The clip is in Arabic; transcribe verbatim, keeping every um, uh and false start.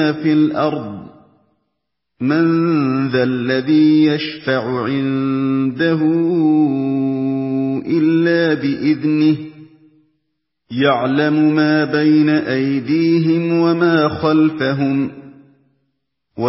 فِي الْأَرْضِ مَن ذَا الَّذِي يَشْفَعُ عِندَهُ إِلَّا بِإِذْنِهِ يَعْلَمُ مَا بَيْنَ أَيْدِيهِمْ وَمَا خَلْفَهُمْ